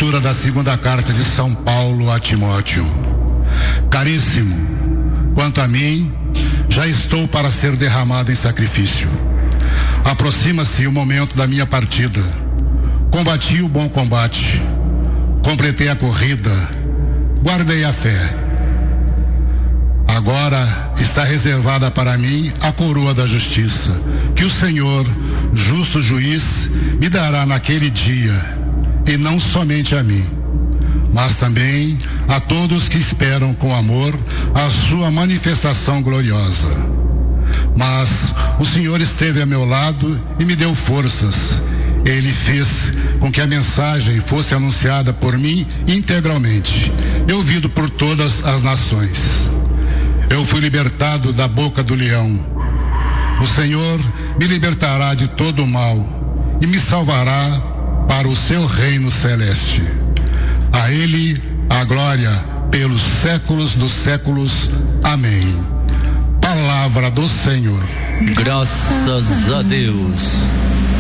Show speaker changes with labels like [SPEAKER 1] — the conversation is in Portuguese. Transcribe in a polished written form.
[SPEAKER 1] Leitura da segunda carta de São Paulo a Timóteo. Caríssimo, quanto a mim, já estou para ser derramado em sacrifício. Aproxima-se o momento da minha partida. Combati o bom combate, completei a corrida, guardei a fé. Agora está reservada para mim a coroa da justiça, que o Senhor, justo juiz, me dará naquele dia, e não somente a mim, mas também a todos que esperam com amor a sua manifestação gloriosa. Mas o Senhor esteve a meu lado e me deu forças. Ele fez com que a mensagem fosse anunciada por mim integralmente e ouvido por todas as nações. Eu fui libertado da boca do leão. O Senhor me libertará de todo o mal e me salvará para o seu reino celeste. A Ele a glória pelos séculos dos séculos. Amém. Palavra do Senhor.
[SPEAKER 2] Graças a Deus.